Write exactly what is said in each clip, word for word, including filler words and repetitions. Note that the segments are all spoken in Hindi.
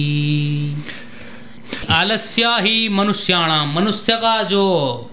आलस्य ही मनुष्याणाम, मनुष्य का जो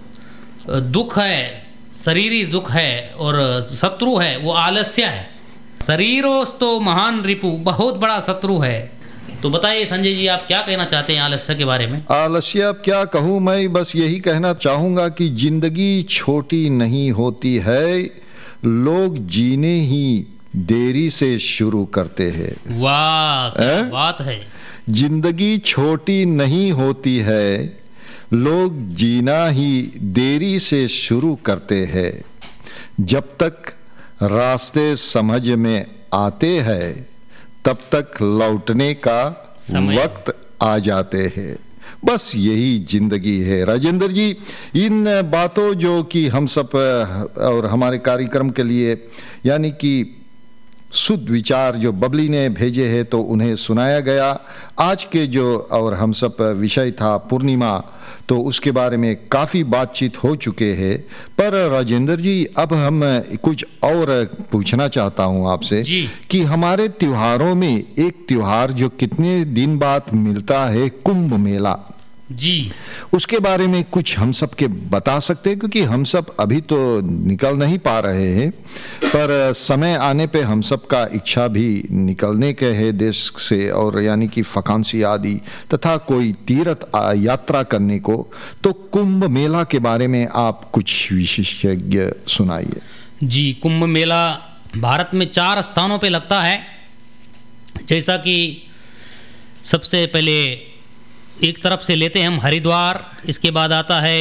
दुख है, शरीरी दुख है और शत्रु है वो आलस्य है। शरीरोस्तो महान रिपु, बहुत बड़ा शत्रु है। तो बताइए संजय जी, आप क्या कहना चाहते हैं आलस्य के बारे में? आलस्य अब क्या कहूँ मैं, बस यही कहना चाहूँगा कि जिंदगी छोटी नहीं होती है, लोग जीने ही देरी से शुरू करते हैं। वाह क्या बात है। जिंदगी छोटी नहीं होती है, लोग जीना ही देरी से शुरू करते हैं। जब तक रास्ते समझ में आते हैं तब तक लौटने का वक्त आ जाते हैं। बस यही जिंदगी है। राजेंद्र जी, इन बातों जो कि हम सब और हमारे कार्यक्रम के लिए यानी कि शुद्ध विचार जो बबली ने भेजे हैं तो उन्हें सुनाया गया। आज के जो और हम सब विषय था पूर्णिमा, तो उसके बारे में काफ़ी बातचीत हो चुके हैं। पर राजेंद्र जी, अब हम कुछ और पूछना चाहता हूं आपसे कि हमारे त्योहारों में एक त्योहार जो कितने दिन बाद मिलता है, कुंभ मेला जी, उसके बारे में कुछ हम सब के बता सकते हैं? क्योंकि हम सब अभी तो निकल नहीं पा रहे हैं, पर समय आने पे हम सब का इच्छा भी निकलने के है देश से, और यानी कि फकांसी आदि तथा कोई तीर्थ यात्रा करने को। तो कुंभ मेला के बारे में आप कुछ विशेषज्ञ सुनाइए। जी, कुंभ मेला भारत में चार स्थानों पे लगता है। जैसा कि सबसे पहले एक तरफ से लेते हैं हम हरिद्वार, इसके बाद आता है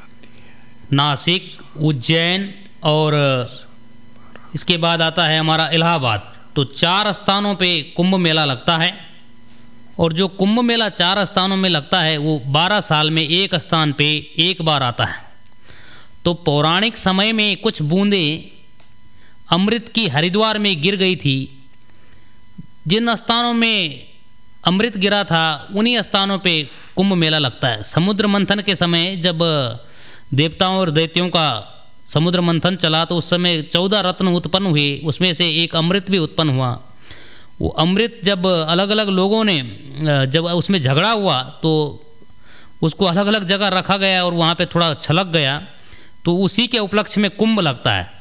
नासिक, उज्जैन और इसके बाद आता है हमारा इलाहाबाद। तो चार स्थानों पे कुंभ मेला लगता है। और जो कुंभ मेला चार स्थानों में लगता है वो बारह साल में एक स्थान पे एक बार आता है। तो पौराणिक समय में कुछ बूंदें अमृत की हरिद्वार में गिर गई थी। जिन स्थानों में अमृत गिरा था उन्हीं स्थानों पे कुंभ मेला लगता है। समुद्र मंथन के समय जब देवताओं और दैत्यों का समुद्र मंथन चला तो उस समय चौदह रत्न उत्पन्न हुए, उसमें से एक अमृत भी उत्पन्न हुआ। वो अमृत जब अलग अलग लोगों ने जब उसमें झगड़ा हुआ तो उसको अलग अलग जगह रखा गया और वहाँ पे थोड़ा छलक गया, तो उसी के उपलक्ष्य में कुंभ लगता है।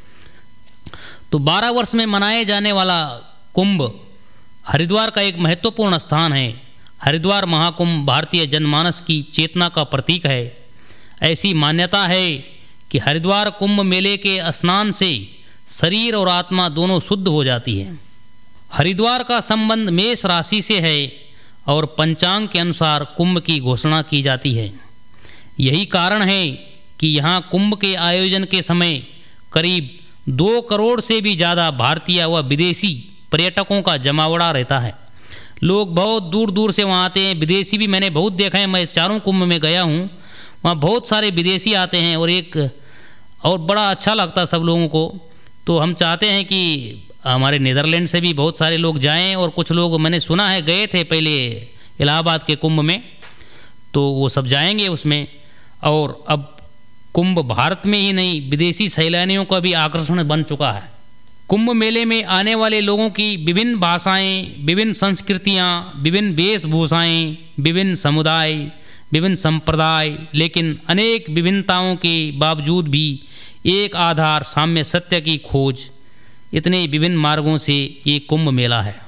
तो बारह वर्ष में मनाए जाने वाला कुंभ हरिद्वार का एक महत्वपूर्ण स्थान है। हरिद्वार महाकुंभ भारतीय जनमानस की चेतना का प्रतीक है। ऐसी मान्यता है कि हरिद्वार कुंभ मेले के स्नान से शरीर और आत्मा दोनों शुद्ध हो जाती है। हरिद्वार का संबंध मेष राशि से है और पंचांग के अनुसार कुंभ की घोषणा की जाती है। यही कारण है कि यहाँ कुंभ के आयोजन के समय करीब दो करोड़ से भी ज़्यादा भारतीय व विदेशी पर्यटकों का जमावड़ा रहता है। लोग बहुत दूर दूर से वहाँ आते हैं। विदेशी भी मैंने बहुत देखा है, मैं चारों कुंभ में गया हूँ, वहाँ बहुत सारे विदेशी आते हैं और एक और बड़ा अच्छा लगता है सब लोगों को। तो हम चाहते हैं कि हमारे नीदरलैंड से भी बहुत सारे लोग जाएं, और कुछ लोग मैंने सुना है गए थे पहले इलाहाबाद के कुंभ में, तो वो सब जाएंगे उसमें। और अब कुंभ भारत में ही नहीं विदेशी सैलानियों का भी आकर्षण बन चुका है। कुंभ मेले में आने वाले लोगों की विभिन्न भाषाएं, विभिन्न संस्कृतियां, विभिन्न वेशभूषाएं, विभिन्न समुदाय, विभिन्न संप्रदाय, लेकिन अनेक विभिन्नताओं के बावजूद भी एक आधार साम्य सत्य की खोज, इतने विभिन्न मार्गों से ये कुंभ मेला है।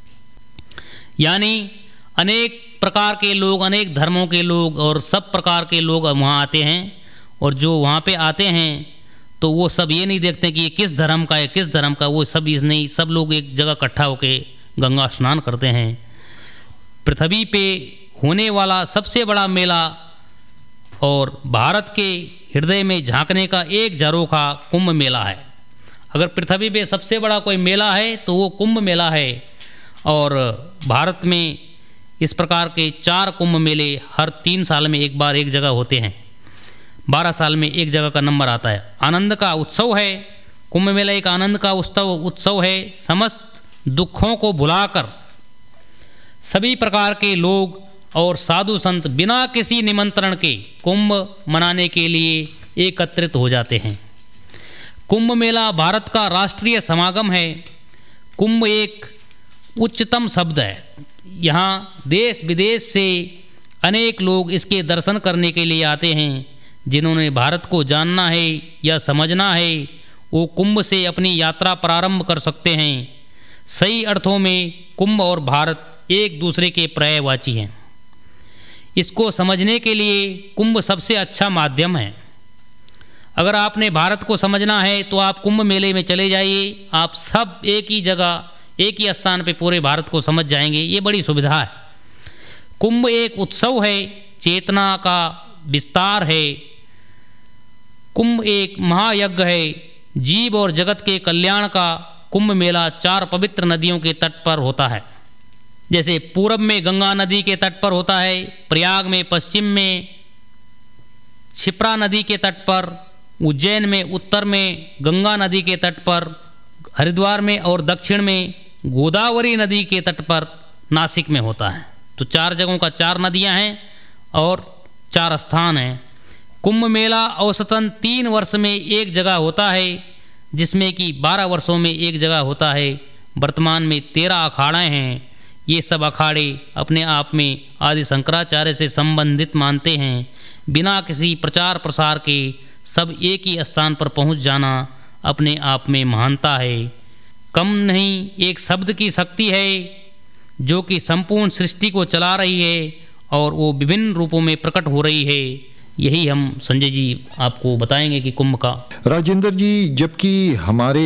यानी अनेक प्रकार के लोग, अनेक धर्मों के लोग और सब प्रकार के लोग वहाँ आते हैं। और जो वहाँ पे आते हैं तो वो सब ये नहीं देखते कि ये किस धर्म का है किस धर्म का, वो सब इस नहीं, सब लोग एक जगह इकट्ठा होकर गंगा स्नान करते हैं। पृथ्वी पे होने वाला सबसे बड़ा मेला और भारत के हृदय में झांकने का एक झरोखा कुंभ मेला है। अगर पृथ्वी पे सबसे बड़ा कोई मेला है तो वो कुंभ मेला है। और भारत में इस प्रकार के चार कुंभ मेले हर तीन साल में एक बार एक जगह होते हैं। बारह साल में एक जगह का नंबर आता है। आनंद का उत्सव है कुंभ मेला, एक आनंद का उत्सव उत्सव है। समस्त दुखों को भुलाकर सभी प्रकार के लोग और साधु संत बिना किसी निमंत्रण के कुंभ मनाने के लिए एकत्रित हो जाते हैं। कुंभ मेला भारत का राष्ट्रीय समागम है। कुंभ एक उच्चतम शब्द है। यहाँ देश विदेश से अनेक लोग इसके दर्शन करने के लिए आते हैं। जिन्होंने भारत को जानना है या समझना है वो कुंभ से अपनी यात्रा प्रारंभ कर सकते हैं। सही अर्थों में कुंभ और भारत एक दूसरे के पर्यायवाची हैं। इसको समझने के लिए कुंभ सबसे अच्छा माध्यम है। अगर आपने भारत को समझना है तो आप कुंभ मेले में चले जाइए, आप सब एक ही जगह एक ही स्थान पे पूरे भारत को समझ जाएंगे। ये बड़ी सुविधा है। कुंभ एक उत्सव है, चेतना का विस्तार है। कुंभ एक महायज्ञ है, जीव और जगत के कल्याण का कुंभ मेला चार पवित्र नदियों के तट पर होता है। जैसे पूरब में गंगा नदी के तट पर होता है, प्रयाग में, पश्चिम में क्षिप्रा नदी के तट पर, उज्जैन में उत्तर में गंगा नदी के तट पर, हरिद्वार में और दक्षिण में गोदावरी नदी के तट पर नासिक में होता है। तो चार जगहों का चार नदियां हैं और चार स्थान हैं। कुंभ मेला औसतन तीन वर्ष में एक जगह होता है, जिसमें कि बारह वर्षों में एक जगह होता है। वर्तमान में तेरह अखाड़े हैं। ये सब अखाड़े अपने आप में आदि शंकराचार्य से संबंधित मानते हैं। बिना किसी प्रचार प्रसार के सब एक ही स्थान पर पहुंच जाना अपने आप में महानता है। कम नहीं, एक शब्द की शक्ति है जो कि संपूर्ण सृष्टि को चला रही है और वो विभिन्न रूपों में प्रकट हो रही है। यही हम संजय जी आपको बताएंगे कि कुंभ का। राजेंद्र जी, जबकि हमारे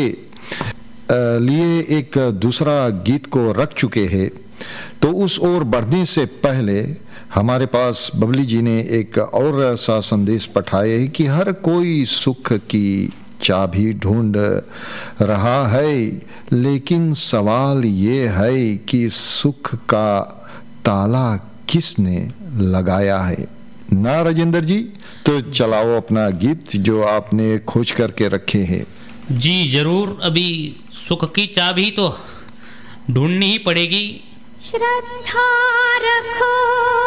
लिए एक दूसरा गीत को रख चुके हैं, तो उस ओर बढ़ने से पहले हमारे पास बबली जी ने एक और सा संदेश पठाया है कि हर कोई सुख की चाबी ढूंढ रहा है, लेकिन सवाल ये है कि सुख का ताला किसने लगाया है। ना राजेंद्र जी, तो चलाओ अपना गीत जो आपने खोज करके रखे हैं। जी जरूर, अभी सुख की चाबी तो ढूंढनी ही पड़ेगी। श्रद्धा रखो